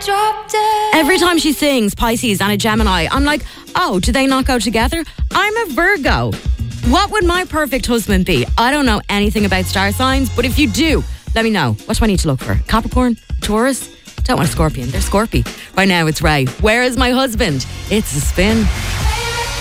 Every time she sings Pisces and a Gemini, I'm like, oh, do they not go together? I'm a Virgo. What would my perfect husband be? I don't know anything about star signs, but if you do, let me know. What do I need to look for? Capricorn? Taurus? Don't want a Scorpion. They're Scorpy. Right now, it's Ray. Where is my husband? It's a spin.